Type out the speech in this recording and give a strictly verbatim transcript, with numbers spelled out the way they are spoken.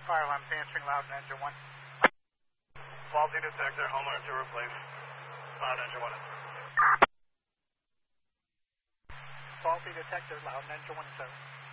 Fire alarm's answering loud in engine one. Faulty detector, home alarm to replace. Loud engine one. Faulty detector, loud in engine one seven.